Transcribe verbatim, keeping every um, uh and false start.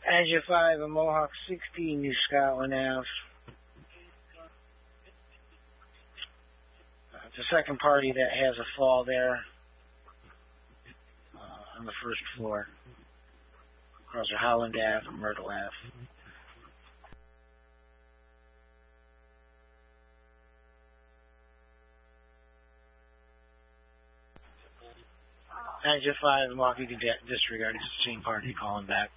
Azure five and Mohawk sixty, New Scotland Ave. Uh, it's a second party that has a fall there uh, on the first floor. Across the Holland Ave and Myrtle Ave. Azure five and Mohawk, you can disregard. It's the same party calling back.